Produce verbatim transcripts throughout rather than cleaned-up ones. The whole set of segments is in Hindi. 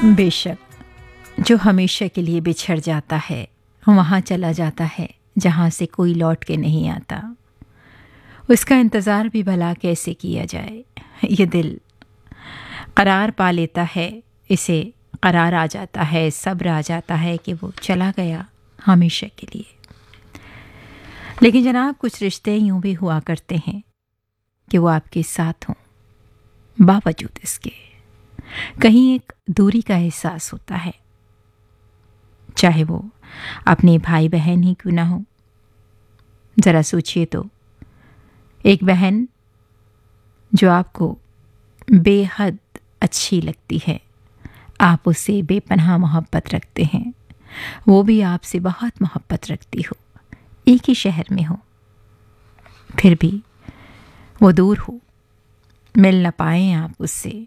बेशक जो हमेशा के लिए बिछड़ जाता है वहाँ चला जाता है जहाँ से कोई लौट के नहीं आता। उसका इंतज़ार भी भला कैसे किया जाए। ये दिल करार पा लेता है, इसे करार आ जाता है, सब्र आ जाता है कि वो चला गया हमेशा के लिए। लेकिन जनाब कुछ रिश्ते यूं भी हुआ करते हैं कि वो आपके साथ हों, बावजूद इसके कहीं एक दूरी का एहसास होता है, चाहे वो अपने भाई बहन ही क्यों ना हो। ज़रा सोचिए तो, एक बहन जो आपको बेहद अच्छी लगती है, आप उससे बेपनाह मोहब्बत रखते हैं, वो भी आपसे बहुत मोहब्बत रखती हो, एक ही शहर में हो, फिर भी वो दूर हो, मिल ना पाए आप उससे,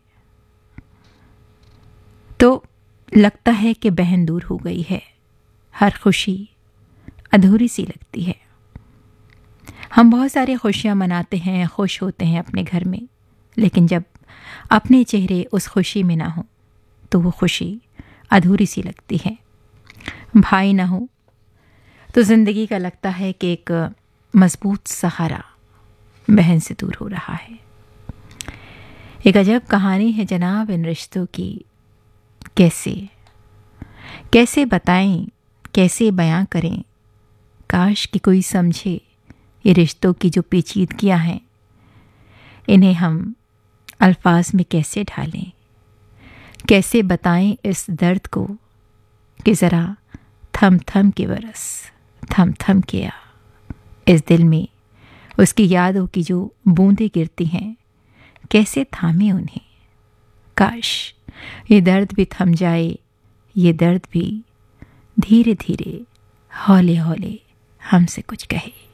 तो लगता है कि बहन दूर हो गई है, हर खुशी अधूरी सी लगती है। हम बहुत सारी खुशियाँ मनाते हैं, खुश होते हैं अपने घर में, लेकिन जब अपने चेहरे उस खुशी में ना हो तो वो खुशी अधूरी सी लगती है। भाई ना हो तो ज़िंदगी का लगता है कि एक मजबूत सहारा बहन से दूर हो रहा है। एक अजब कहानी है जनाब इन रिश्तों की। कैसे कैसे बताएं, कैसे बयां करें, काश कि कोई समझे ये रिश्तों की जो पेचीदगियां हैं, इन्हें हम अल्फाज में कैसे ढालें, कैसे बताएं इस दर्द को कि ज़रा थम थम के बरस, थम थम के आ। इस दिल में उसकी यादों की जो बूंदें गिरती हैं, कैसे थामे उन्हें। काश ये दर्द भी थम जाए, ये दर्द भी धीरे धीरे हौले हौले हमसे कुछ कहे।